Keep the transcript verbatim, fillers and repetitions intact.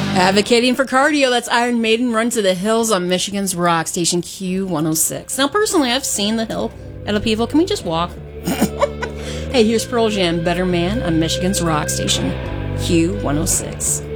Advocating for cardio, that's Iron Maiden, Run to the Hills on Michigan's Rock Station Q one oh six. Now, personally, I've seen the hill at Upheaval. Can we just walk? Hey, here's Pearl Jam, Better Man on Michigan's Rock Station Q one oh six.